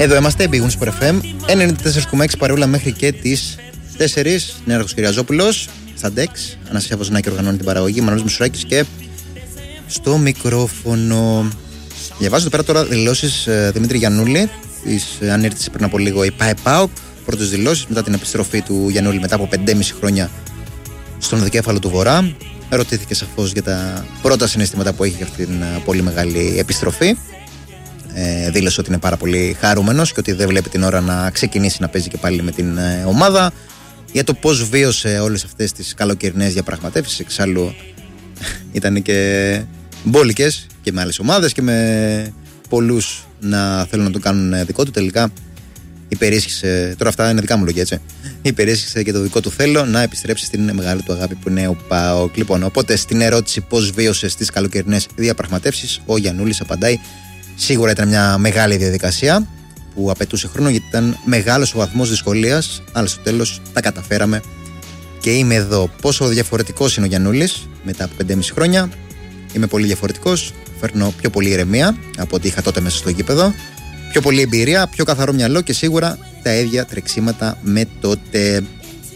Εδώ είμαστε, Big Wings FM 94,6 παρεούλα μέχρι και τις 4. Νέαρχος Κυριαζόπουλος στα DEX. Αναστασία Βοζνάκη οργανώνει την παραγωγή. Μανώλης Μισουράκης και στο μικρόφωνο. Διαβάζω εδώ πέρα τώρα δηλώσεις Δημήτρη Γιαννούλη. Τις ανήρτησε πριν από λίγο η ΠΑΕ-ΠΑΟΚ. Πρώτες δηλώσεις μετά την επιστροφή του Γιαννούλη μετά από 5,5 χρόνια στον δικέφαλο του Βορρά. Ρωτήθηκε σαφώς για τα πρώτα συναισθήματα που έχει για αυτήν την πολύ μεγάλη επιστροφή. Δήλωσε ότι είναι πάρα πολύ χαρούμενος και ότι δεν βλέπει την ώρα να ξεκινήσει να παίζει και πάλι με την ομάδα. Για το πώς βίωσε όλες αυτές τις καλοκαιρινές διαπραγματεύσεις. Εξάλλου ήταν και μπόλικες και με άλλες ομάδες και με πολλούς να θέλουν να το κάνουν δικό του. Τελικά υπερίσχυσε, τώρα αυτά είναι δικά μου λόγια, έτσι. Υπερίσχυσε και το δικό του θέλω να επιστρέψει στην μεγάλη του αγάπη που είναι ο ΠΑΟΚ. Λοιπόν, οπότε στην ερώτηση πώς βίωσε τις καλοκαιρινές διαπραγματεύσεις, ο Γιαννούλης απαντάει: σίγουρα ήταν μια μεγάλη διαδικασία που απαιτούσε χρόνο, γιατί ήταν μεγάλος ο βαθμός δυσκολίας, αλλά στο τέλος τα καταφέραμε και είμαι εδώ. Πόσο διαφορετικός είναι ο Γιαννούλης μετά από 5,5 χρόνια? Είμαι πολύ διαφορετικός. Φέρνω πιο πολύ ηρεμία από ό,τι είχα τότε μέσα στο γήπεδο, πιο πολύ εμπειρία, πιο καθαρό μυαλό και σίγουρα τα ίδια τρεξίματα με τότε.